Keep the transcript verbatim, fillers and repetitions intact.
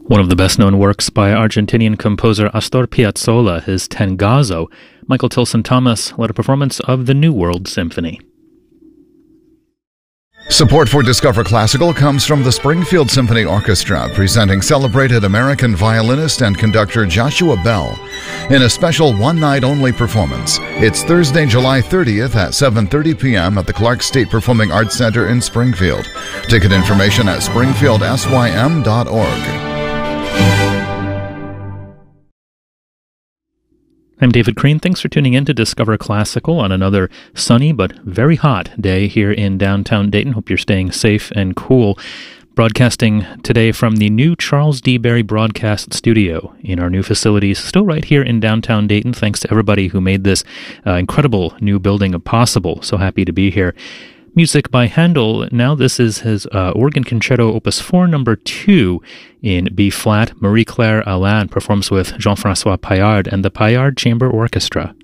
One of the best-known works by Argentinian composer Astor Piazzolla, his Tangazo. Michael Tilson Thomas led a performance of the New World Symphony. Support for Discover Classical comes from the Springfield Symphony Orchestra, presenting celebrated American violinist and conductor Joshua Bell in a special one-night-only performance. It's Thursday, July thirtieth at seven thirty p.m. at the Clark State Performing Arts Center in Springfield. Ticket information at springfield s y m dot org. I'm David Crean. Thanks for tuning in to Discover Classical on another sunny but very hot day here in downtown Dayton. Hope you're staying safe and cool. Broadcasting today from the new Charles D. Berry Broadcast Studio in our new facilities, still right here in downtown Dayton. Thanks to everybody who made this uh, incredible new building possible. So happy to be here. Music by Handel. Now this is his uh, organ concerto opus four, number two in B-flat. Marie-Claire Alain performs with Jean-François Paillard and the Paillard Chamber Orchestra.